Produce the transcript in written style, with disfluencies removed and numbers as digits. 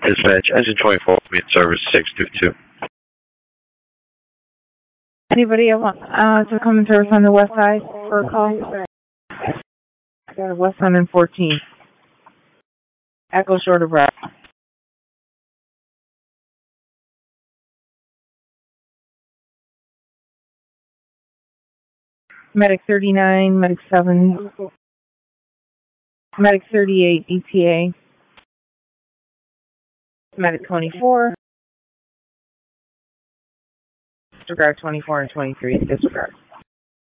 Dispatch, engine 24, mean service 622. Anybody else to come in service on the west side for a call? West 114. Echo short of breath. Medic 39, Medic 7, Medic 38, ETA, Medic 24, disregard 24 and 23, disregard.